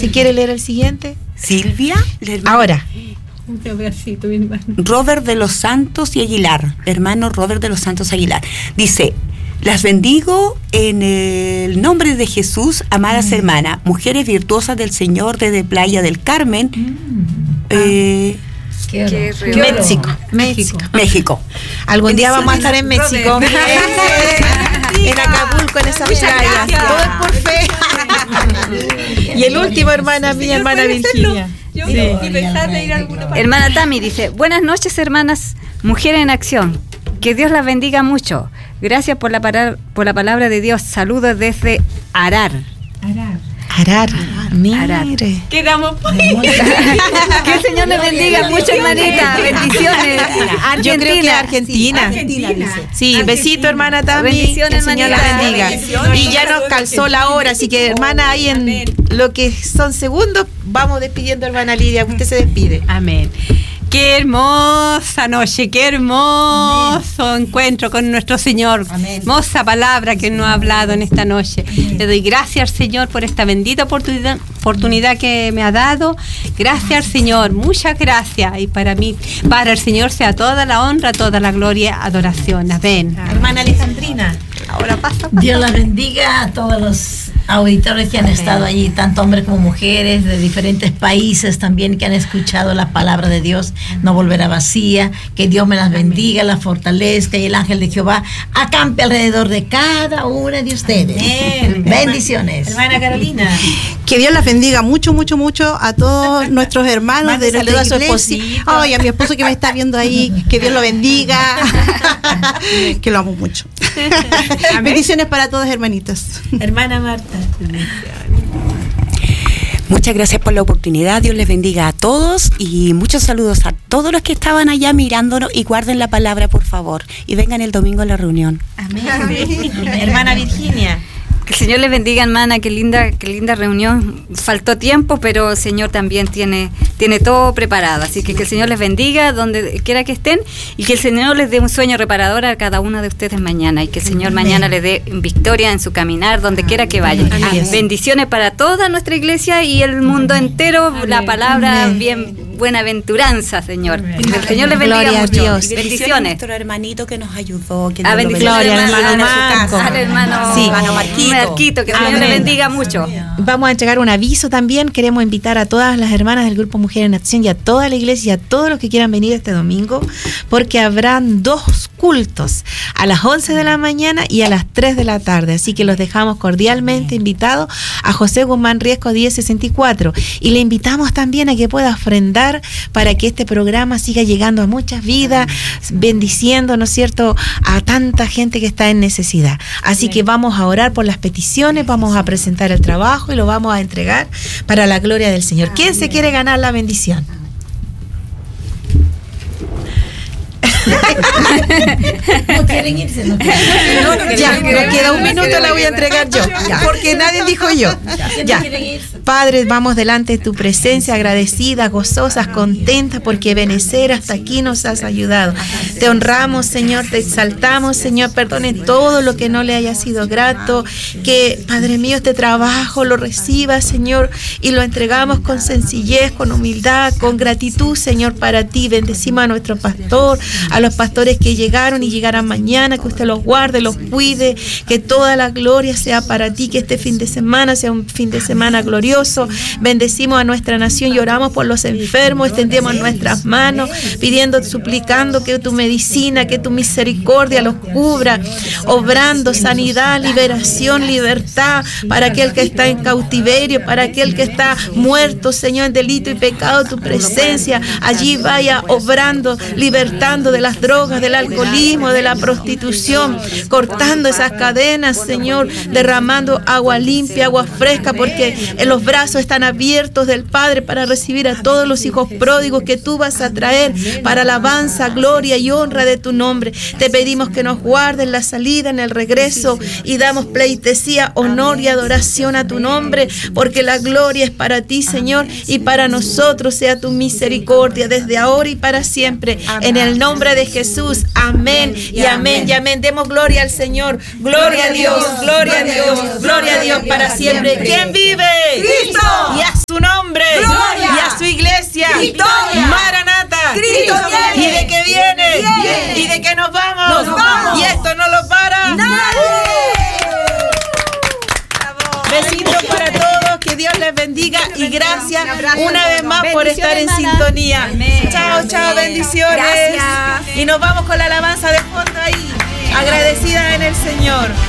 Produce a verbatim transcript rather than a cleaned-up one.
Si quiere leer el siguiente. Silvia, ahora. Robert de los Santos y Aguilar, hermano Robert de los Santos Aguilar, dice: las bendigo en el nombre de Jesús, amadas mm. hermanas, mujeres virtuosas del Señor desde Playa del Carmen, mm. eh, Qué Qué Qué México. México. México. Algún día vamos a estar en México. En Acapulco, en esa playa. Todo es por fe. Y el último, hermana mía, hermana Virginia. Yo sí. Y pensar de ir a alguna parte. Hermana Tami dice: buenas noches, hermanas, mujeres en acción. Que Dios las bendiga mucho. Gracias por la, para, por la palabra de Dios. Saludos desde Arar. Arar. Arar. Mire. Quedamos por ahí. Que el Señor les bendiga mucho, hermanita. Bendiciones. Argentina. Yo creo que Argentina. Sí, Argentina, dice. Sí, Argentina. Besito, hermana Tami. Bendiciones, que el Señor la bendiga. Bendiciones. Y ya nos calzó la hora, así que, hermana, ahí en lo que son segundos, vamos despidiendo, hermana Lidia. Usted se despide. Amén. Qué hermosa noche, qué hermoso Amén. Encuentro con nuestro Señor. Amén. Hermosa palabra que nos ha hablado en esta noche. Amén. Le doy gracias al Señor por esta bendita oportunidad, oportunidad que me ha dado. Gracias al Señor, muchas gracias. Y para mí, para el Señor sea toda la honra, toda la gloria, adoración. Amén. Hermana Alejandrina. Ahora pasa, pasa. Dios la bendiga a todos los auditores que han Amén. Estado allí, tanto hombres como mujeres de diferentes países también, que han escuchado la palabra de Dios. No volverá vacía. Que Dios me las bendiga, las fortalezca, y el ángel de Jehová acampe alrededor de cada una de ustedes. Amén. Bendiciones. Hermana Carolina. Que Dios las bendiga mucho, mucho, mucho a todos nuestros hermanos. Mande de saludos la a su iglesia. esposito. Ay, a mi esposo que me está viendo ahí, que Dios lo bendiga. Que lo amo mucho. Bendiciones para todas, hermanitas. Hermana Marta. Muchas gracias por la oportunidad. Dios les bendiga a todos y muchos saludos a todos los que estaban allá mirándonos, y guarden la palabra, por favor, y vengan el domingo a la reunión. Amén. Amén. Hermana Virginia. Que el Señor les bendiga, hermana, qué linda, qué linda reunión. Faltó tiempo, pero el Señor también tiene, tiene todo preparado. Así que que el Señor les bendiga donde quiera que estén, y que el Señor les dé un sueño reparador a cada uno de ustedes mañana, y que el Señor Amén. Mañana les dé victoria en su caminar donde Amén. Quiera que vayan. Amén. Bendiciones para toda nuestra iglesia y el mundo Amén. Entero. Amén. La palabra Amén. Bien buenaventuranza, Señor. Amén. Que el Señor les bendiga Gloria mucho. Dios. Bendiciones a nuestro hermanito que nos ayudó. Que a bendiciones, Gloria, hermano, hermano Marco. Al hermano, sí. hermano Marquito. Marquito, que el Señor les bendiga mucho. Vamos a entregar un aviso también. Queremos invitar a todas las hermanas del Grupo Mujer en Acción y a toda la iglesia y a todos los que quieran venir este domingo, porque habrán dos cultos, a las once de la mañana y a las tres de la tarde. Así que los dejamos cordialmente invitados a José Guzmán Riesco diez sesenta y cuatro, y le invitamos también a que pueda ofrendar para que este programa siga llegando a muchas vidas, bendiciendo, ¿no es cierto?, a tanta gente que está en necesidad. Así que vamos a orar por las peticiones, vamos a presentar el trabajo y lo vamos a entregar para la gloria del Señor. ¿Quién se quiere ganar la bendición? No quieren irse, no quieren. No, no, ya, nos queda un minuto, la voy a entregar yo, ya, porque nadie dijo yo. Ya. Padre, vamos delante de tu presencia, agradecidas, gozosas, contentas, porque Benecer hasta aquí nos has ayudado. Te honramos, Señor, te exaltamos, Señor, perdone todo lo que no le haya sido grato, que, Padre mío, este trabajo lo reciba, Señor, y lo entregamos con sencillez, con humildad, con gratitud, Señor, para ti. Bendecimos a nuestro pastor, a los pastores que llegaron y llegarán mañana, que usted los guarde, los cuide, que toda la gloria sea para ti, que este fin de semana sea un fin de semana glorioso. Bendecimos a nuestra nación y oramos por los enfermos, extendemos nuestras manos, pidiendo, suplicando que tu medicina, que tu misericordia los cubra, obrando sanidad, liberación, libertad para aquel que está en cautiverio, para aquel que está muerto, Señor, en delito y pecado. Tu presencia allí vaya obrando, libertando de las drogas, del alcoholismo, de la prostitución, cortando esas cadenas, Señor, derramando agua limpia, agua fresca, porque en los brazos están abiertos del Padre para recibir a todos los hijos pródigos que tú vas a traer para alabanza, gloria y honra de tu nombre. Te pedimos que nos guardes la salida, en el regreso, y damos pleitesía, honor y adoración a tu nombre, porque la gloria es para ti, Señor, y para nosotros sea tu misericordia desde ahora y para siempre. En el nombre de Jesús, amén y amén y amén. Demos gloria al Señor. Gloria a Dios, gloria a Dios, gloria a Dios para siempre. ¿Quién vive? Cristo. Y a su nombre. que nos vamos. Nos vamos. Y esto no lo para nadie. Besitos para todos, que Dios les bendiga y gracias una vez más por estar en sintonía. Chao, chao, bendiciones. Gracias. Y nos vamos con la alabanza de fondo ahí, agradecida en el Señor.